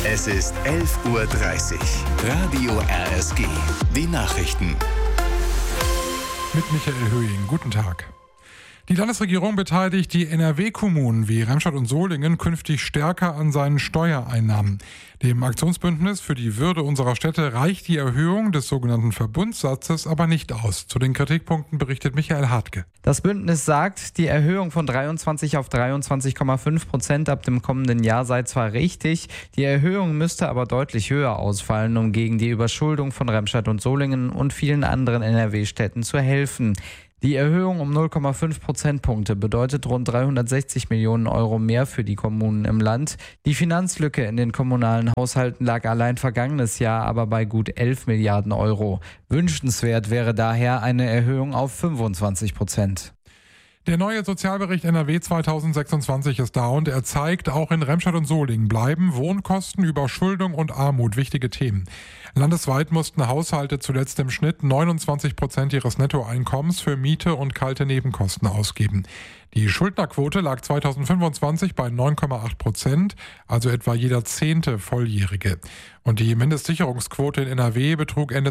Es ist 11:30 Uhr. Radio RSG. Die Nachrichten. Mit Michael Höhing. Guten Tag. Die Landesregierung beteiligt die NRW-Kommunen wie Remscheid und Solingen künftig stärker an seinen Steuereinnahmen. Dem Aktionsbündnis für die Würde unserer Städte reicht die Erhöhung des sogenannten Verbundsatzes aber nicht aus. Zu den Kritikpunkten berichtet Michael Hartke. Das Bündnis sagt, die Erhöhung von 23 auf 23,5% ab dem kommenden Jahr sei zwar richtig, die Erhöhung müsste aber deutlich höher ausfallen, um gegen die Überschuldung von Remscheid und Solingen und vielen anderen NRW-Städten zu helfen. Die Erhöhung um 0,5 Prozentpunkte bedeutet rund 360 Millionen Euro mehr für die Kommunen im Land. Die Finanzlücke in den kommunalen Haushalten lag allein vergangenes Jahr aber bei gut 11 Milliarden Euro. Wünschenswert wäre daher eine Erhöhung auf 25%. Der neue Sozialbericht NRW 2026 ist da und er zeigt, auch in Remscheid und Solingen bleiben Wohnkosten, Überschuldung und Armut wichtige Themen. Landesweit mussten Haushalte zuletzt im Schnitt 29% ihres Nettoeinkommens für Miete und kalte Nebenkosten ausgeben. Die Schuldnerquote lag 2025 bei 9,8%, also etwa jeder 10. Volljährige. Und die Mindestsicherungsquote in NRW betrug Ende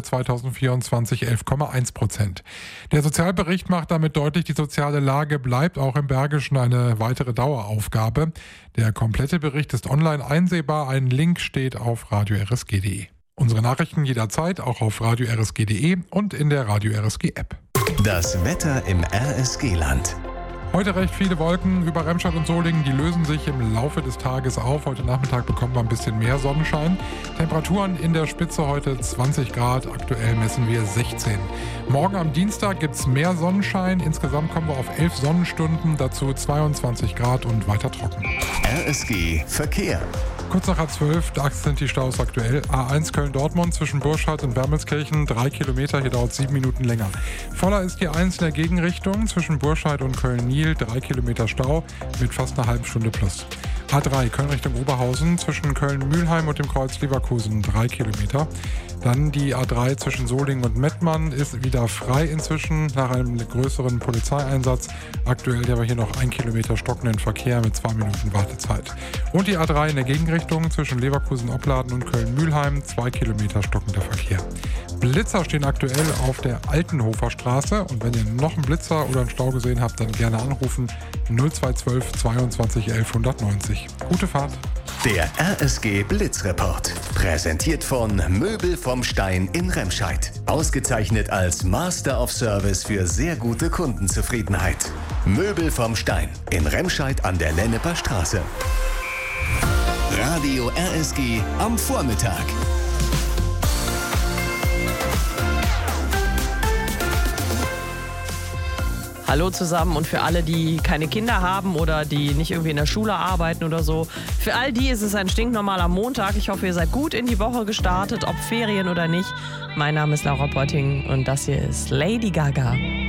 2024 11,1%. Der Sozialbericht macht damit deutlich, die soziale Lage bleibt auch im Bergischen eine weitere Daueraufgabe. Der komplette Bericht ist online einsehbar. Ein Link steht auf radio-rsg.de. Unsere Nachrichten jederzeit auch auf radio-rsg.de und in der Radio RSG App. Das Wetter im RSG-Land. Heute recht viele Wolken über Remscheid und Solingen, die lösen sich im Laufe des Tages auf. Heute Nachmittag bekommen wir ein bisschen mehr Sonnenschein. Temperaturen in der Spitze heute 20 Grad, aktuell messen wir 16. Morgen am Dienstag gibt es mehr Sonnenschein. Insgesamt kommen wir auf 11 Sonnenstunden, dazu 22 Grad und weiter trocken. RSG Verkehr. Kurz nach A12, da sind die Staus aktuell. A1 Köln-Dortmund zwischen Burscheid und Wermelskirchen, 3 Kilometer, hier dauert 7 Minuten länger. Voller ist die A1 in der Gegenrichtung zwischen Burscheid und Köln-Niel, 3 Kilometer Stau mit fast einer halben Stunde plus. A3 Köln Richtung Oberhausen zwischen Köln-Mühlheim und dem Kreuz Leverkusen, 3 Kilometer. Dann die A3 zwischen Solingen und Mettmann ist wieder frei inzwischen nach einem größeren Polizeieinsatz. Aktuell haben wir hier noch 1 Kilometer stockenden Verkehr mit 2 Minuten Wartezeit. Und die A3 in der Gegenrichtung zwischen Leverkusen-Opladen und Köln-Mühlheim, 2 Kilometer stockender Verkehr. Blitzer stehen aktuell auf der Altenhofer Straße und wenn ihr noch einen Blitzer oder einen Stau gesehen habt, dann gerne anrufen 0212 22 11 190. Gute Fahrt! Der RSG Blitzreport. Präsentiert von Möbel vom Stein in Remscheid. Ausgezeichnet als Master of Service für sehr gute Kundenzufriedenheit. Möbel vom Stein in Remscheid an der Lenneper Straße. Radio RSG am Vormittag. Hallo zusammen und für alle, die keine Kinder haben oder die nicht irgendwie in der Schule arbeiten oder so. Für all die ist es ein stinknormaler Montag. Ich hoffe, ihr seid gut in die Woche gestartet, ob Ferien oder nicht. Mein Name ist Laura Potting und das hier ist Lady Gaga.